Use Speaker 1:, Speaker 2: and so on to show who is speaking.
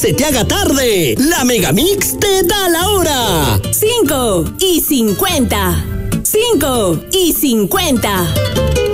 Speaker 1: se te haga tarde. La Megamix te da la hora.
Speaker 2: 5:50. 5:50.